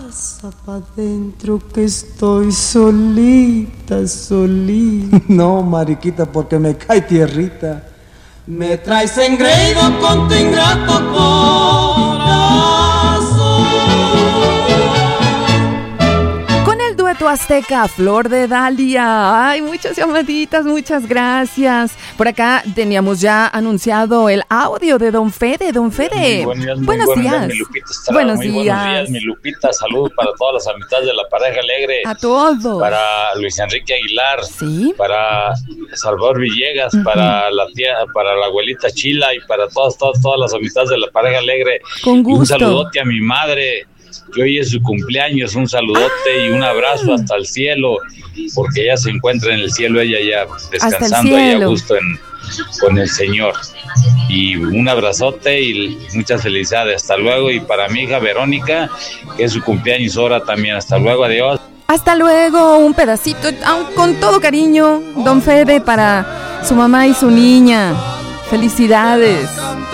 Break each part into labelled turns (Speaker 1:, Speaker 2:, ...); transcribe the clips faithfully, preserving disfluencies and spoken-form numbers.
Speaker 1: Pasa pa' dentro que estoy solita, solita. No, mariquita, porque me cae tierrita. Me traes engreído con tu ingrato corazón.
Speaker 2: Con el dueto azteca Flor de Dalia. Ay, muchas llamaditas, muchas gracias. Por acá teníamos ya anunciado el audio de Don Fede. Don Fede,
Speaker 3: muy buenos, muy
Speaker 2: buenos,
Speaker 3: buenos
Speaker 2: días.
Speaker 3: días. Mi Lupita Estrada,
Speaker 2: buenos
Speaker 3: muy
Speaker 2: días.
Speaker 3: buenos días, mi Lupita. Saludos para todas las amistades de la pareja alegre.
Speaker 2: A todos.
Speaker 3: Para Luis Enrique Aguilar.
Speaker 2: Sí.
Speaker 3: Para Salvador Villegas. Uh-huh. Para la tía, para la abuelita Chila y para todas, todas, todas las amistades de la pareja alegre.
Speaker 2: Con gusto.
Speaker 3: Y un saludote a mi madre, que hoy es su cumpleaños. Un saludote ah. y un abrazo hasta el cielo, porque ella se encuentra en el cielo, ella ya descansando ahí a gusto en, con el Señor. Y un abrazote y muchas felicidades. Hasta luego. Y para mi hija Verónica, que es su cumpleaños ahora también. Hasta luego, adiós.
Speaker 2: Hasta luego, un pedacito, con todo cariño, Don Fede, para su mamá y su niña. Felicidades.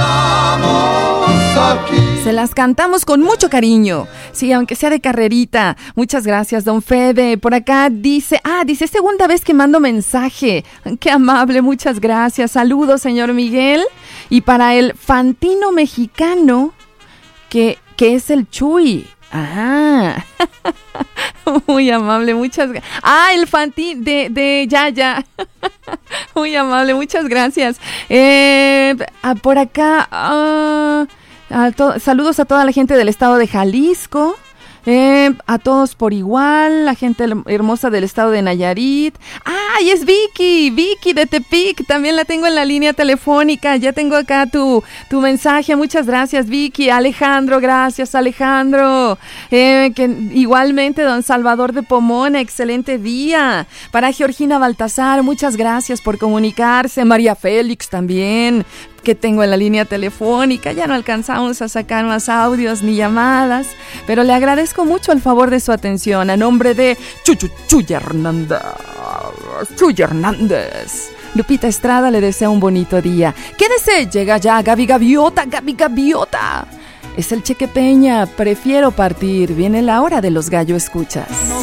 Speaker 2: Se las cantamos con mucho cariño. Sí, aunque sea de carrerita. Muchas gracias, Don Fede. Por acá dice, ah, dice, segunda vez que mando mensaje. Qué amable, muchas gracias. Saludos, señor Miguel. Y para el Fantino mexicano, que, que es el Chuy. Ah, muy amable, muchas gracias. Ah, el Fanti de, de Yaya. Muy amable, muchas gracias. Eh, por acá, uh, a to- saludos a toda la gente del estado de Jalisco. Eh, a todos por igual, la gente hermosa del estado de Nayarit. ¡Ay, es Vicky! Vicky de Tepic, también la tengo en la línea telefónica. Ya tengo acá tu, tu mensaje, muchas gracias, Vicky. Alejandro, gracias, Alejandro. Eh, que igualmente, don Salvador de Pomona, excelente día. Para Georgina Baltasar, muchas gracias por comunicarse. María Félix también, que tengo en la línea telefónica. Ya no alcanzamos a sacar más audios ni llamadas, pero le agradezco mucho el favor de su atención. A nombre de Chuchu Chuy Hernández, Chuy Hernández, Lupita Estrada le desea un bonito día. Quédese, llega ya Gaby Gaviota, Gaby Gaviota. Es el Cheque Peña, prefiero partir. Viene la hora de los gallo escuchas.